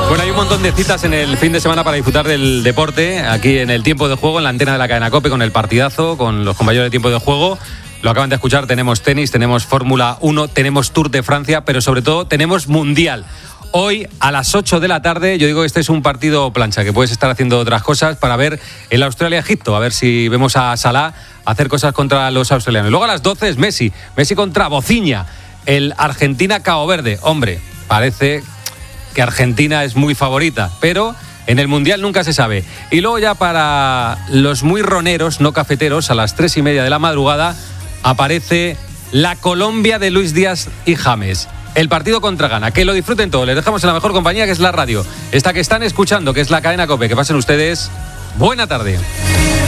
Bueno, hay un montón de citas en el fin de semana para disfrutar del deporte, aquí en el tiempo de juego, en la antena de la cadena COPE, con el partidazo, con los compañeros de tiempo de juego. Lo acaban de escuchar, tenemos tenis, tenemos Fórmula 1, tenemos Tour de Francia, pero sobre todo tenemos Mundial. Hoy a las 8 de la tarde, yo digo que este es un partido plancha, que puedes estar haciendo otras cosas para ver el Australia-Egipto, a ver si vemos a Salah hacer cosas contra los australianos. Luego a las 12 es Messi contra Bociña, el Argentina-Cabo Verde. Hombre, parece que Argentina es muy favorita, pero en el Mundial nunca se sabe. Y luego ya para los muy roneros, no cafeteros, a las 3:30 de la madrugada aparece la Colombia de Luis Díaz y James. El partido contra Ghana. Que lo disfruten todos. Les dejamos en la mejor compañía, que es la radio. Esta que están escuchando, que es la cadena COPE. Que pasen ustedes buena tarde.